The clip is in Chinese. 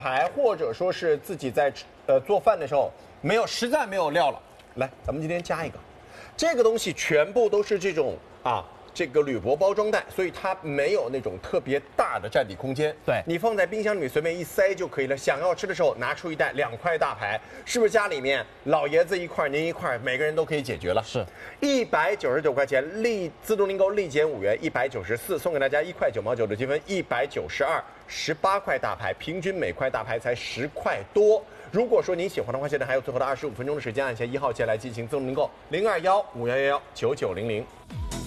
排，或者说是自己在做饭的时候实在没有料了，来，咱们今天加一个，这个东西全部都是这种这个铝箔包装袋，所以它没有那种特别大的占地空间。 对， 你放在冰箱里面随便一塞就可以了。想要吃的时候拿出一袋2块大排，是不是家里面老爷子一块您一块，每个人都可以解决了？ 是 ，199块钱，自动订购立减5元，194送给大家1块9毛9的积分，192，18块大排，平均每块大排才10块多。如果说您喜欢的话，现在还有最后的25分钟的时间，按下1号键来进行自动订购，02151119900。